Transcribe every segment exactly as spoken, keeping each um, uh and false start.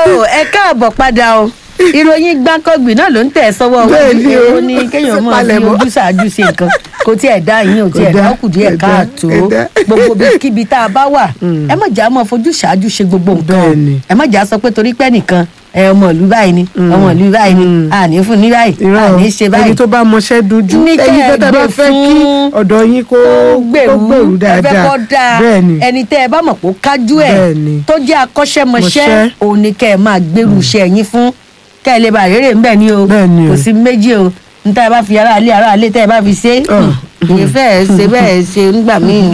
tó ẹ káàbọ̀ padà o ìròyìn gbáǹkọ́gbì náà ló ń tẹ̀ sọ́wọ́ Bẹ́ẹ̀ni o. ó ní kéèyàn mọ̀ sí ojú ṣáájú sí nǹkan kò tí ẹ̀ dá yín ò tí ẹ̀ dá ó kù díẹ̀ káàtó gbogbo kíbi tá a bá wà ẹ má jà mọ́ fojú ṣáájú ṣe gbogbo nǹkan ẹ má jà sọ pé torí pé nìkan ẹ ọmọ ìlú báyìí ni ọmọ ìlú báyìí ni àní fún ní báyìí àní ṣe báyìí. ẹni tó bá mọṣẹ́ dojú ẹni tó tẹ́ fẹ́ kí ọ̀dọ̀ yín kó gbèrú dáadáa bẹ́ẹ̀ ni ẹni tẹ́ ẹ bá mọ̀ pé ó kájú ẹ̀ tó jẹ́ akọ́ṣẹ́mọṣẹ́ òun ni kẹ́ ẹ máa gbèrú iṣẹ́ yín fún kẹ́ ẹ lè bá rere ńbẹ̀ ni o kò sí méjì o níta ẹ bá fi ara alẹ́ ara alẹ́ tẹ́ ẹ bá fi ṣe ìyẹn fẹ́ẹ́ ṣe bẹ́ẹ̀ ṣe nígbà míì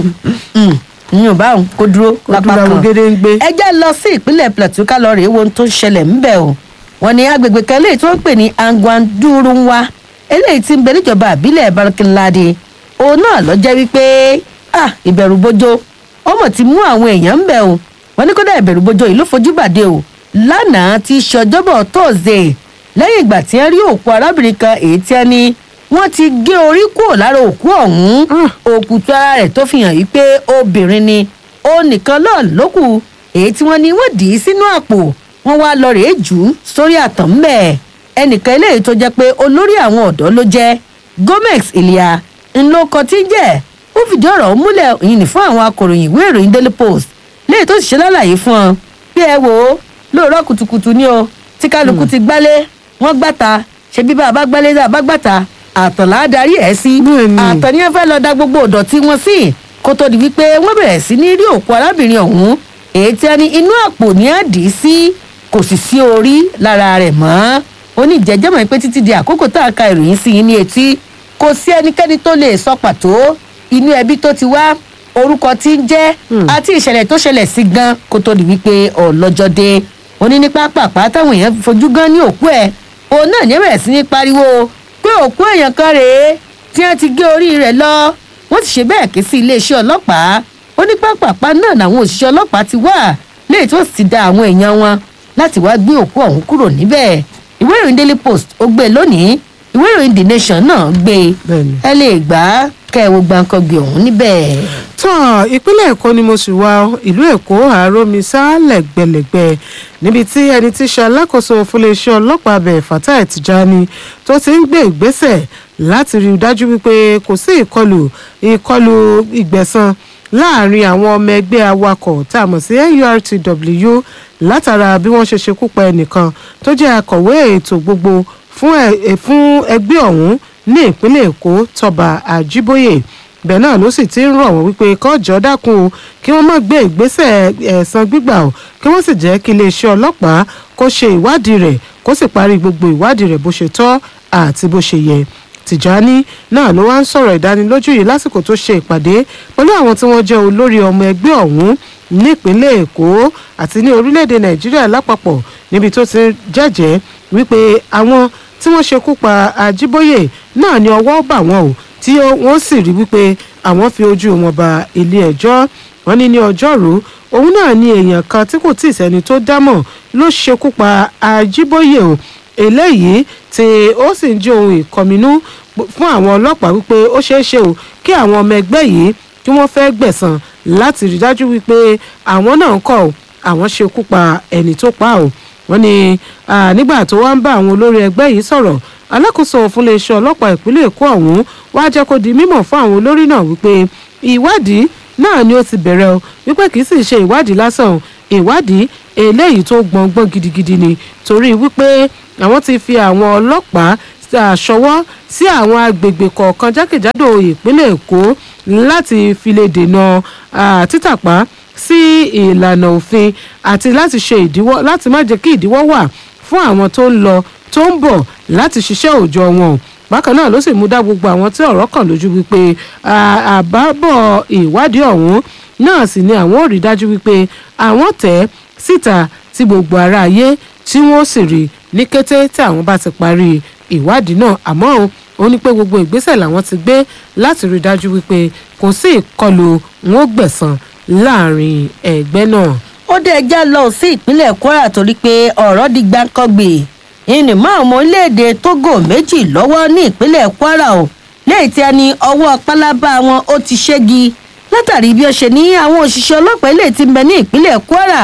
yíyan báwọn kó dúró lápá kan ẹ jẹ́ lọ sí ìpínlẹ̀ Plateau ká lọ rèé wo ohun tó ń ṣẹlẹ̀ ńbẹ̀ o wọ́n ní agbègbè kan eléyìí tí wọ́n ń pè ní Angwandurunwa eléyìí tí ń bẹ níjọba àbílẹ̀ Barkin-Ladi òun náà lọ jẹ́ wípé ìbẹ̀rù bojo ọmọ ti mú àwọn èèyàn ńbẹ̀ o wọ́n ní kódà ìbẹ̀rù bojo yìí ló fojú bàdé o lánàá ti ṣọjọ́bọ̀ tóòzè lẹ́yìn ìgbà tí wọ́n rí òkú arábìnrin kan èyí tí wọ́n ní wọ́n ti gé orí kúrò lára òkú ọ̀hún òkùtù ara rẹ̀ tó fi hàn yí pé obìnrin ni ó nìkan náà lókù èyí tí wọ́n ní wọ́n dì í sínú àpò wọ́n wá lọ rèé jù ú sórí àtàn ńbẹ̀ ẹnìkan eléyìí tó jẹ́ pé olórí àwọn ọ̀dọ́ ló jẹ́ Gomex Ilia ńlọkọ tí ń jẹ́ ó fìdí ọ̀rọ̀ múlẹ̀ yìnyín fún àwọn akọ̀ròyìn ìwé ìròyìn Daily Post léyìí tó sì ṣe lálàyé fún ọ bí ẹ wò ó lóòrọ̀ kùtùkùtù ni o tí kálukú ti gbálé wọ́n gbàtà ṣe bí bá a bá gbálé tá a bá gbàtà àtàn là á darí ẹ̀ sí àtàn ni wọ́n fẹ́ lọ da gbogbo ìdọ̀tí wọn sí kó tó di wípé wọ́n bẹ̀rẹ̀ sí ní rí òkú arábìnrin ọ̀hún èyí tí a ní inú àpò ní àdì sí kò sì sí orí lára rẹ̀ mọ́ ó ní ìjẹ́jẹ́ mọ̀ pé títí di àkókò tá a ka ìròyìn sí yín ní etí kò sí ẹnikẹ́ni tó lè sọ pàtó inú ẹbí tó ti wá orúkọ tí ń jẹ́ àti ìṣẹ̀lẹ̀ tó ṣẹlẹ̀ sí gan kó tó di wípé ọlọ́jọ́ dé ó ní ní pápá táwọn èèyàn fojú gan ní òkú ẹ̀ òun náà ní bẹ̀rẹ̀ sí ní pariwo pé òkú èèyàn kan rèé tí wọ́n ti gé orí rẹ̀ lọ wọ́n ti ṣe bẹ́ẹ̀ ké sí iléeṣẹ́ ọlọ́pàá ó ní pápá náà làwọn òṣìṣẹ́ ọlọ́pàá ti wà léyìí tó sì da àwọn èèyàn wọn láti wá gbé òkú ọ̀hún kúrò níbẹ̀ ìwé ìròyìn Daily Post ó gbé lónìí ìwé ìròyìn The Nation náà gbé ẹ lè gbà á kẹwò gbàǹkangbè ọ̀hún níbẹ̀. tán ìpínlẹ̀ Èkó ni mo sì wá ìlú Èkó àròmísà lẹ́gbẹ̀lẹ́gbẹ̀ níbi tí ẹni tí ṣe alákòóso fúnléeṣẹ́ ọlọ́pàá abẹ Fatai Tijani tó ti ń gbé ìgbésẹ̀ láti rí i dájú wípé kò sí ìkọlù ìkọlù ìgbẹ̀san láàrin àwọn ọmọ ẹgbẹ́ awakọ̀ tá a mọ̀ sí N U R T W látara bí wọ́n ṣe ṣekú pa ẹnìkan tó jẹ́ akọ̀wé ètò gbogbo fún ẹgbẹ́ ọ̀hún ní ìpínlẹ̀ Èkó Tọ́ba Àjíbóyè bẹ́ẹ̀ náà ló sì ti ń rọ̀ wọ́n wípé kọ́jọ́ dákun o kí wọ́n má gbé ìgbésẹ̀ ẹ̀san gbígbà o kí wọ́n sì jẹ́ kí iléeṣẹ́ ọlọ́pàá kó ṣe ìwádìí rẹ̀ kó sì parí gbogbo ìwádìí rẹ̀ bó ṣe tọ́ àti bó ṣe yẹ. Tìjání náà ló wá ń sọ̀rọ̀ ìdánilójú yìí lásìkò tó ṣe ìpàdé pẹ̀lú àwọn tí wọ́n jẹ́ olórí ọmọ ẹgbẹ́ ọ̀hún nípínlẹ̀ Èkó àti ní orílẹ̀-èdè Nàìjíríà lápapọ̀ níbi tó ti jẹ́jẹ́ wípé àwọn tí wọ́n ṣekú pa Àjíbóyè náà ní ọwọ́ bà wọ́n o tí wọ́n sì rí wípé àwọn fi ojú wọn ba ilé ẹjọ́ wọ́n ní ní ọjọ́rú òun náà ní èèyàn kan tí kò tíì sẹ́ni tó dámọ̀ ló ṣekú pa Àjíbóyè o eléyìí tí ó sì ń jẹ́ ohun ìkọminú fún àwọn ọlọ́pàá wípé ó ṣeé ṣe o kí àwọn ọmọ ẹgbẹ́ yìí kí wọ́n fẹ́ gbẹ̀san láti rí dájú wípé àwọn náà ń kọ́ àwọn ṣekú pa ẹni tó pa o wọ́n ní nígbà tó wá ń bá àwọn olórí ẹgbẹ́ yìí sọ̀rọ̀ alákòóso fún iléeṣẹ́ ọlọ́pàá ìpínlẹ̀ Èkó ọ̀hún wá jẹ́ kó di mímọ̀ fún àwọn olórí náà wípé ìwádìí náà ni ó ti bẹ̀rẹ̀ o wípé kì í sì ṣe ìwádìí lásán ìwádìí eléyìí tó gbọ̀ngbọ̀n gidigidi ni torí wípé àwọn ti fi àwọn ọlọ́pàá ṣọwọ́ sí àwọn agbègbè kọ̀ọ̀kan jákèjádò ìpínlẹ̀ Èkó láti fi lè dènà títàpá sí ìlànà òfin àti láti ṣe ìdíwọ́ láti má jẹ́ kí ìdíwọ́ wà fún àwọn tó ń lọ tó ń bọ̀ láti ṣiṣẹ́ òòjọ́ wọn bákan náà ló sì mú dá gbogbo àwọn tí ọ̀rọ̀ kàn lójú wípé àbábọ̀ ìwádìí ọ̀hún náà sì ni àwọn ò rí dájú wípé àwọn tẹ̀ síta tí gbogbo ará ayé tí wọ́n sì rí ní kété tí àwọn bá ti parí ìwádìí náà àmọ́ ó ní pé gbogbo ìgbésẹ̀ làwọn ti gbé láti rí dájú wípé kò sí ìkọlù wọn gbẹ̀san láàrin ẹgbẹ́ náà. ó dé ẹjẹ́ lọ sí ìpínlẹ̀ Kwara torí pé ọ̀rọ̀ di gbáǹkọ́gbè ìnìmọ̀ ọmọ orílẹ̀-èdè Togo méjì lọ́wọ́ ní ìpínlẹ̀ Kwara o lẹ́yìn tí a ní ọwọ́ pálábá wọn ó ti ṣẹ́gi látàrí bí ó ṣe ní àwọn òṣìṣẹ́ ọlọ́pàá ilé tí ń bẹ ní ìpínlẹ̀ Kwara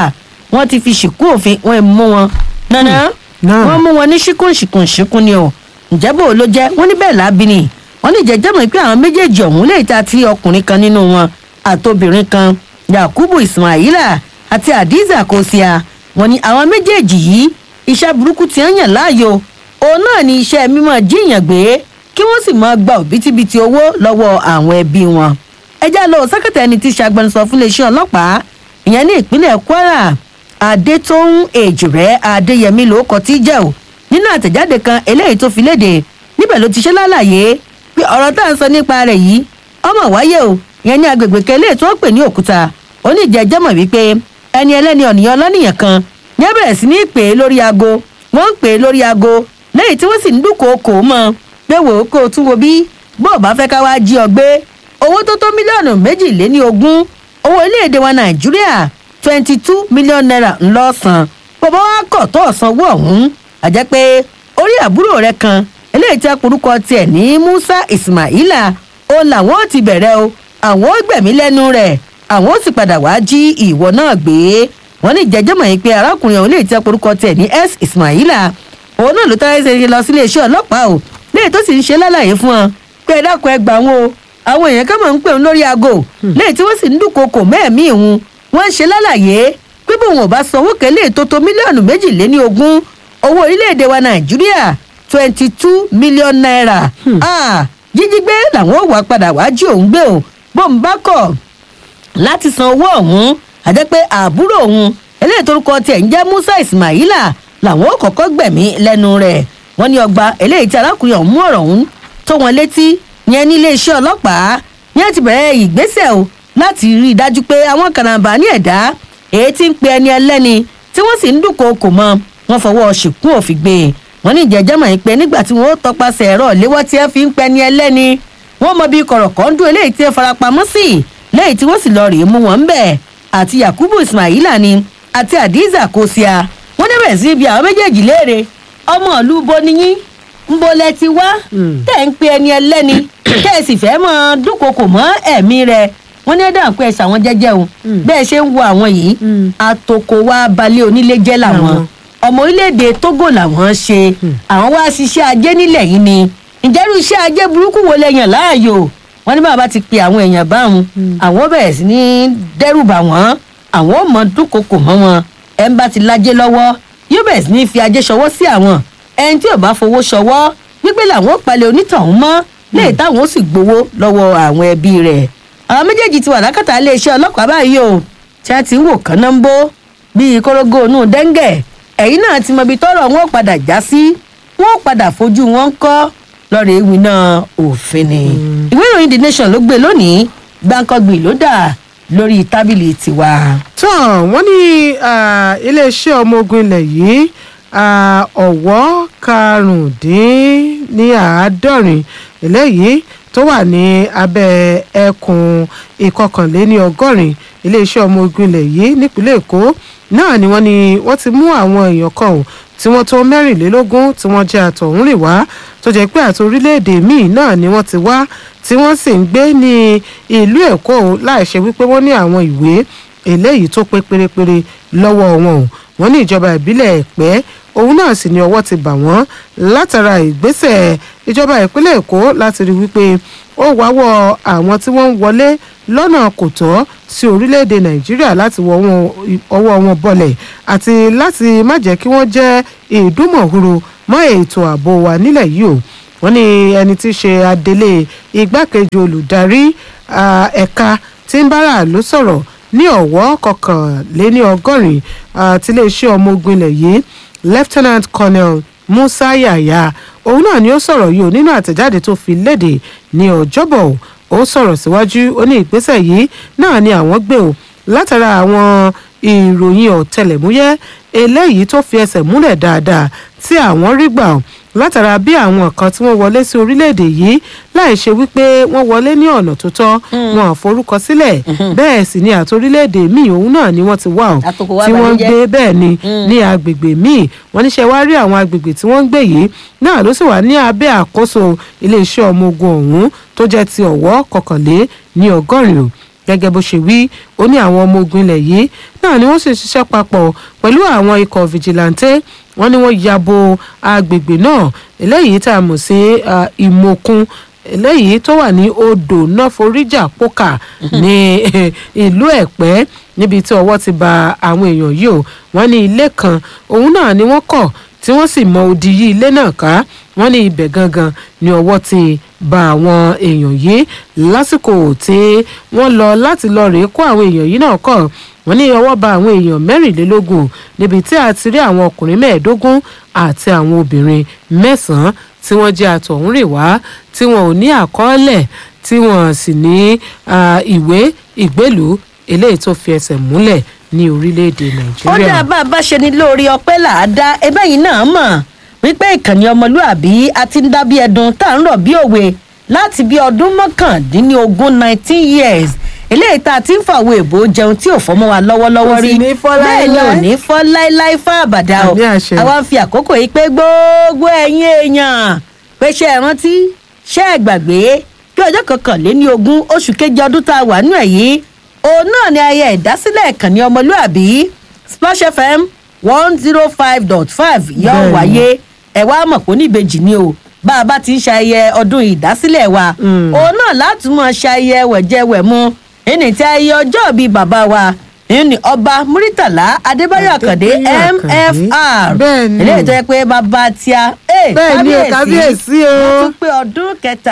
wọ́n ti fi ṣìkú òfin wọ́n mú wọn nana wọ́n mú wọn ní ṣíkún ṣìkún ṣìkún ni o ǹjẹ́ bò ló jẹ́ wọ́n ní bẹ́ẹ̀ lábí ni wọ́n ní jẹ́jẹ́ mọ̀ pé àwọn méjèèjì ọ̀hún lè ta ti ọkùnrin kan nínú wọn àtobìnrin kan yakubu ismaila àti hadiza kosia wọ́n ní àwọn méjèèjì yìí iṣẹ́ burúkú tí wọ́n yàn láàyò òun náà ni iṣẹ́ mímọ́ jíyàn gbé kí wọ́n sì máa gba òbítíbitì owó lọ́wọ́ àwọn ẹbí wọn. ẹjá lọ sẹ́kẹ̀tẹ̀ ẹni tí ṣàgbẹnusọ fún iléeṣẹ́ ọlọ́pàá ìyẹn ní ìpínlẹ̀ kwara adétóhùn èjìrẹ́ adéyẹmí ló kọ tí jẹ́ ò nínú àtẹ̀jáde kan eléyìí tó fi léde níbẹ̀ ló ti ṣe lálàyé pé ọ̀rọ̀ tá à ń sọ nípa rẹ̀ yìí ọmọ wáyé o ìyẹn ní agbègbè kẹlẹ́ tó ń pè ní òkúta oníjẹjẹ́ mọ̀ wípé ẹni ẹlẹ́ni ọ̀nìyàn ọlọ́nìyàn kan ní ẹ bẹ̀rẹ̀ sí ní pè é lórí aago wọ́n ń pè é lórí aago lẹ́yìn tí wọ́n sì ń dúnkòokò mọ́ pé wò ó kó o tún wo bí bó o bá fẹ́ ká wá jí ọ gbé owó tó tó mílíọ̀nù méjìléní ogún owó orílẹ̀-èdè wa nàìjíríà twenty two million naira ńlọ́sàn bàbá wa kọ̀ tó ọ̀sánwó ọ̀hún àjẹ́ pé orí àbúrò rẹ̀ kan eléyìí tí a porúkọ tiẹ̀ ní musa ismaila ó làwọn ò ti bẹ̀rẹ̀ o àwọn ó gbẹ̀mí lẹ́nu rẹ̀ àwọn ó sì padà wá jí ìwọ náà gbé wọ́n ní jẹ́jẹ́ mọ̀ yín pé arákùnrin ọ̀hún eléyìí tí a porúkọ tiẹ̀ ní s ismaila òun náà ló tẹ́lẹ̀ ṣe lọ sílé iṣẹ́ ọlọ́pàá o léyìí tó sì ń ṣe lálàyé fún wọn pé ẹ dákun ẹ gbà wọn o àwọn èèyàn kan máa ń pè wọn lórí aago léyìí tí wọ́n sì ń dúnkokò mẹ́ẹ̀mí ìhun wọ́n ń ṣe lálàyé pé bóun ò bá sanwó kẹ́lẹ́ tó tó mílíọ̀nù méjìléní ogún owó orílẹ̀-èdè wa nàìjíríà twenty two million naira jíjí gbé làwọn ò wá padà wá jí òun gbé o bóun bá kọ̀ láti san owó ọ̀hún àjẹ́ pé àbúrò òun eléyìí torúkọ tiẹ̀ ń jẹ́ musa ismaila làwọn ò kọ́kọ́ gbẹ̀mí lẹ́nu rẹ̀ wọ́n ní ọgbà eléyìí tí arákùnrin ọ̀hún mú ọ̀rọ̀ ọ̀hún tó wọn létí yẹn ní iléeṣẹ́ ọlọ́pàá yẹn ti bẹ̀rẹ̀ ìgbésẹ̀ o láti rí i dájú pé àwọn kànáńbà ní ẹ̀dá èyí tí ń pe ẹni ẹlẹ́ni tí wọ́n sì ń dúnkookò mọ́ wọn fọwọ́ ṣìkún òfin gbé e wọ́n ní ìjẹ́jẹ́ mọ̀ pé nígbà tí wọ́n ó tọpasẹ̀ ẹ̀rọ ìléwọ́ tí ẹ fi ń pe ẹni ẹlẹ́ni wọ́n mọ bí kọ̀rọ̀kọ́ńdú eléyìí tí ẹ farapamọ́ sí lẹ́yìn tí wọ́n sì lọ rèé mú wọn ń bẹ̀ àti yakubu ismaila ni àti hadiza kosia wọ́n débẹ̀ sí ibi àwọn méjèèjì léèrè ọmọ ìlú boniyín ńbọlẹ ti wá tẹ̀ ń pe ẹni ẹlẹ́ni tẹ́ ẹ sì fẹ́ mọ́ dúnkokò mọ́ ẹ̀mí rẹ̀ wọ́n ní ẹ̀dá pé ẹ̀sà àwọn jẹ́jẹ́ o bẹ́ẹ̀ ṣe ń wo àwọn yìí àtòkò wa balẹ̀ onílé jẹ́ làwọn ọmọ orílẹ̀-èdè togo làwọn ṣe àwọn wá ṣiṣẹ́ ajé nílẹ̀ yìí ni ìjẹ́rú iṣẹ́ ajé burúkú wo lẹ́yìn láàyò wọ́n ní bàbá ti pe àwọn èèyàn báwọn àwọn bẹ̀rẹ̀ sí ní dẹ́rùbà wọ́n àwọn ò mọ dúnkokò mọ́ wọn ẹ̀ ń bá ti lájé lọ́wọ́ yóò bẹ̀rẹ̀ sí ní fi ajé ṣọwọ́ sí àwọn ẹni tí ò bá fowó ṣọwọ́ wípé làwọn ò palẹ̀ onítọ̀hún mọ́ léè táwọn ó sì gbowó lọ́wọ́ àwọn ẹbí rẹ̀ àwọn méjèèjì ti wà lákàtà iléeṣẹ́ ọlọ́pàá báyìí o tí a ti ń wò kánná ń bó bíi kórógó inú dẹ́ńgẹ̀ ẹ̀yìn náà ti mọ ibi tọ́rọ̀ wọn padà já sí wọn padà fojú wọn kọ́ lọ́rọ̀ ewì náà òfin ni ìwé ìròyìn the nation ló gbé lónìí gbàǹkangbìn ló dà lórí tábìlì tiwa. tán wọ́n ní iléeṣẹ́ ọmọ ogun ilẹ̀ yìí ọ̀wọ́ karùndínláàádọ́rin eléyìí tó wà ní abẹ́ ẹkùn ìkọkànléní ọgọ́rin iléeṣẹ́ ọmọ ogun ilẹ̀ yìí nípínlẹ̀ èkó náà ni wọ́n ní wọ́n ti mú àwọn èèyàn kan ò tí wọ́n tó mẹ́rìnlélógún tí wọ́n jẹ́ àtọ̀húnrìn wá tó jẹ́ pé àti orílẹ̀-èdè míì náà ni wọ́n ti wá tí wọ́n sì ń gbé ní ìlú èkó láìṣe wípé wọ́n ní àwọn ìwé eléyìí tó pé pérépéré lọ́wọ́ wọn ò wọ́n ní ìjọba ìbílẹ̀ ẹ̀pẹ́ òun náà sì ni ọwọ́ ti bà wọ́n látara ìgbésẹ̀ ìjọba ìpínlẹ̀ èkó láti rí wípé ó wáwọ́ àwọn tí wọ́n ń wọlé lọ́nà kò tọ́ sí orílẹ̀-èdè nàìjíríà láti wọ ọwọ́ wọn bọlẹ̀ àti láti má jẹ́ kí wọ́n jẹ́ ìdúmọ̀húrò mọ́ ètò ààbò wa nílẹ̀ yìí o wọ́n ní ẹni tí í ṣe adelé igbákejì olùdarí ẹ̀ka tí ń bára ló sọ̀rọ̀ ní ọ̀wọ́ kọkànléní ọgọ́rin àti iléeṣẹ́ ọmọ ogun ilẹ̀ yìí lieutenant colonel musa yaya òun náà ni ó sọ̀rọ̀ yìí nínú àtẹ̀jáde tó fi léde ní ọjọ́bọ̀ ó sọ̀rọ̀ síwájú ó ní ìgbésẹ̀ yìí náà ni àwọn gbé o látara àwọn ìròyìn ọ̀tẹlẹ̀múyẹ́ eléyìí tó fi ẹsẹ̀ múlẹ̀ dáadáa tí àwọn rí gbà látara bí àwọn kan tí wọ́n wọlé sí orílẹ̀-èdè yìí láì ṣe wípé wọ́n wọlé ní ọ̀nà tó tọ́ wọn àforúkọ sílẹ̀ bẹ́ẹ̀ sì ni àti orílẹ̀-èdè míì òun náà ni wọ́n ti wà ó tí wọ́n ń gbé bẹ́ẹ̀ ni ní agbègbè míì wọ́n níṣẹ́ wá rí àwọn agbègbè tí wọ́n ń gbé yìí náà ló sì wà ní abẹ́ àkóso iléeṣẹ́ ọmọ ogun ọ̀hún tó jẹ́ ti ọ̀wọ́ kọkànlé ní ọgọ́rin o gẹ́gẹ́ bó ṣe wí ó ní àwọn ọmọ ogun ilẹ̀ yìí náà ni wọ́n sì ṣiṣẹ́ papọ̀ pẹ̀lú àwọn ikọ̀ fìjìláńtẹ́ wọ́n ní wọ́n ya bo agbègbè náà eléyìí tá a mọ̀ sí ìmọ̀kun eléyìí tó wà ní odò náforíjà pókà ní ìlú ẹ̀pẹ́ níbi tí ọwọ́ ti ba àwọn èèyàn yìí o wọ́n ní ilé kan òun náà ni wọ́n kọ́ tí wọ́n sì mọ odi yí ilé náà ká wọ́n ní ibẹ̀ gangan ni ọwọ́ ti ba àwọn èèyàn yìí lásìkò tí wọ́n lọ láti lọ rèé kó àwọn èèyàn yìí náà kọ́ wọ́n ní ọwọ́ ba àwọn èèyàn mẹ́rìnlélógún níbi tí a ti rí àwọn ọkùnrin mẹ́ẹ̀ẹ́dógún àti àwọn obìnrin mẹ́sàn-án tí wọ́n jẹ́ àtọ̀húnrìnwá tí wọn ò ní àkọọ́lẹ̀ tí wọn sì ní ìwé ìgbélùú eléyìí tó fi ẹsẹ̀ múlẹ̀ ní orílẹ̀-èdè nàìjíríà. ó dá bá a bá ṣe ní lórí ọpẹ́ làádá ẹbẹ́ yìí náà mọ̀ wípé ìkànnì ọmọlúàbí a ti ń dá bí ẹdun tá à ń rọ̀ bí òwe láti bí ọdún mọ́kàndínlógún nineteen years eléyìí tá a ti ń fàwọ èbó jẹun tí ò fọmọ wa lọ́wọ́lọ́wọ́ rí bẹ́ẹ̀ ni ò ní fọ́ láíláí fún àbàdà o àwa fi àkókò yìí pé gbogbo ẹ̀yin èèyàn pé ṣe é rántí ṣe é gbàgbé kí ọjọ́ kọkànléní ogún oṣù keje ọdún tá a wà nù ẹ̀ yìí òun náà ni ayẹyẹ ìdásílẹ̀ ìkànnì ọmọlúàbí Splash F M one zero five dot five yóò wáyé ẹ̀ wá mọ̀ pé oníbejì ni o bá a bá ti ń ṣayẹyẹ ọdún ìdásílẹ̀ wa òun náà láti mọ̀ ṣayẹyẹ wẹ̀jẹwẹ̀mu ẹni tí ayẹyẹ ọjọ́ bíi bàbá wa ní ọba Muritala Adébáyọ̀ Àkàndé M F R eléyìí tó yẹ pé bàbá tíá kábíyèsí o wọ́n tún pé ọdún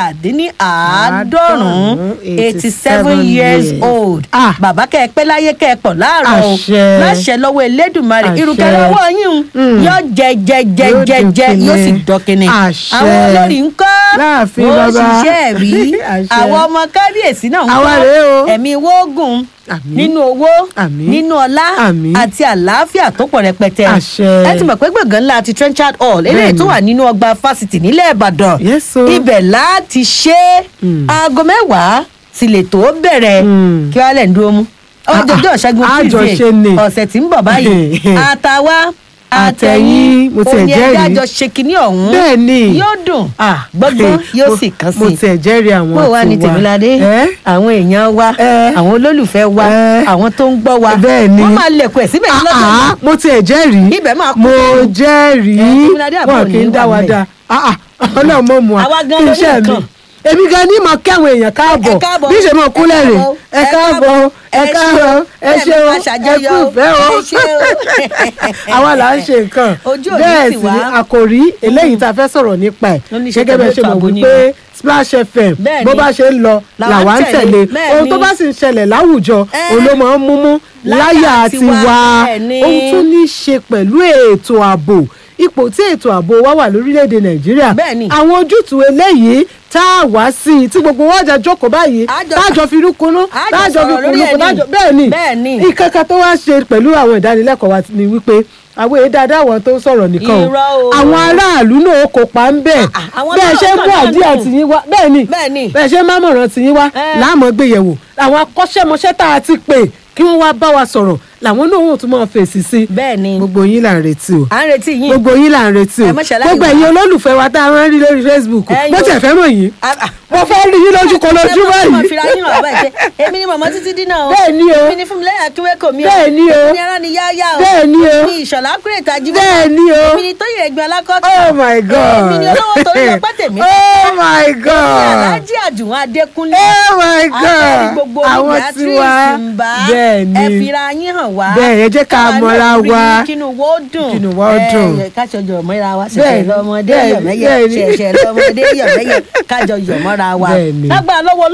kẹtàdínláàádọ́rùn-ún eighty seven years old bàbá kẹ́ẹ̀pẹ́ láyé kẹ́ẹ̀pọ̀ láàárọ̀ o láṣẹ lọ́wọ́ Elédùmarè irúkẹ́rẹ́ ọwọ́ yín yóò jẹ jẹ jẹ jẹ jẹ yóò sì dọ́kínni àwọn olórí ń kọ́ wọ́n ṣiṣẹ́ rí àwọn ọmọ kábíyèsí náà ń kọ́ ẹ̀mí wógùn nínú owó nínú ọlá àti àlàáfíà tó pọ̀ rẹpẹtẹ ẹ ti mọ̀ pé gbọ̀ngàn ńlá ti Trenchard Hall eléyìí tó wà nínú ọgbà fásitì nílẹ̀ Ìbàdàn ibẹ̀ láti ṣe aago mẹ́wàá sì lè tó bẹ̀rẹ̀ kí wàá lẹ̀ ń dúró mú ọjọ́ ìṣẹ́gun tuesday ọ̀sẹ̀ tí ń bọ̀ báyìí àtàwa àtẹ̀yìn mo ti ẹ̀ jẹ́rìí òní ẹ̀jẹ̀ àjọ ṣe kínní ọ̀hún bẹ́ẹ̀ ni yóò dùn gbọ́gbọ́n yóò sì kàn sí mo ti ẹ̀ jẹ́rìí àwọn àti wa. mo wà ní Tèmiládé àwọn èèyàn wa àwọn olólùfẹ́ wa àwọn tó ń gbọ́ wa bẹ́ẹ̀ ni wọ́n máa lẹ̀kọ̀ ẹ̀ síbẹ̀ lọ́dọ̀ náà mo ti ẹ̀ jẹ́rìí ibẹ̀ máa kú mo jẹ́rìí wọn kì í dá wa dá ọlọ́run mọ̀ mu wa iṣẹ́ mi èmi gan ni mo kẹ́wọn èèyàn káàbọ̀ bí ṣe mọ̀ kúlẹ̀ rè ẹ káàbọ̀ ẹ káàbọ̀ ẹ ṣe o ẹ kú ìfẹ́ o àwa là ń ṣe nǹkan bẹ́ẹ̀ sì ni àkòrí eléyìí tá a fẹ́ sọ̀rọ̀ nípa ẹ̀ gẹ́gẹ́ bẹ́ẹ̀ ṣe mọ̀ wípé Splash F M bó bá ṣe ń lọ làwa ń tẹ̀lé ohun tó bá sì ń ṣẹlẹ̀ láwùjọ olómọ ń múmú láyà tiwa ohun tó ní í ṣe pẹ̀lú ètò ààbò ipò tí ètò ààbò wa wà lórílẹ̀‐èdè Nàìjíríà àwọn ojútùú eléyìí tá a wá sí i tí gbogbo wọn jà jókòó báyìí tájọ fi rúkunú tájọ fi kùnú tájọ bẹ́ẹ̀ ni ìkẹ́kẹ́ tó wá ṣe pẹ̀lú àwọn ìdánilẹ́kọ̀ọ́ wa ni wípé àwọn èyí dáadáa àwọn tó ń sọ̀rọ̀ nìkan o àwọn aráàlú náà kópa ń bẹ̀ bẹ́ẹ̀ ṣe mú àdíà tìyín wá bẹ́ẹ̀ ni bẹ́ẹ̀ ṣe má mọ̀ràn tìyín wá láàmú gbéyẹ̀wò àwọn akọ́ṣẹ́mọṣẹ́ tá a ti pè kí wọ́n wá bá wa sọ̀rọ̀ làwọn náà wọ́n tún máa fèsì sí. bẹ́ẹ̀ni gbogbo yín là ń retí o. à ń retí yín. gbogbo yín là ń retí o. gbogbo ẹ̀yin olólùfẹ́ wa tá a máa ń rí lórí Facebook bó tiẹ̀ fẹ́ mọ̀ yín. mo fẹ́ rí yín lójú kan lójú báyìí. èmi ni màmá títí dínà o. bẹ́ẹ̀ni o. èmi ni Fúnmiláyọ̀ Akínwékò mi o. bẹ́ẹ̀ni o. èmi ni ara ni yáyá o. bẹ́ẹ̀ni o. èmi ni Ìṣọ̀lá Kúrètà Ajíbọ́lá. bẹ́ẹ̀ni o. èmi ni Tóyè Ẹgbẹ́ Alákọ̀tà. oh my God. èmi ni olówó torí ọpẹ́ tèmi. oh my God. èmi ni Alhaji Àjùwọ̀n Adékúnlé. oh my God. àwọn tiwa bẹ́ẹ̀ni. ẹ fira yín hàn wá. bẹ́ẹ̀ ẹ jẹ́ ká mọ́ra wa kínú wo dùn kínú wo dùn ẹ kájọ yọ̀ mọ́ra wa ṣẹ̀ṣẹ̀ lọ́mọdé yọ̀mẹ́yẹ ṣẹ̀ṣẹ̀ lọ́mọdé yọ̀mẹ́yẹ kájọ yọ̀ mọ́ra wa lágbára lọ́wọ́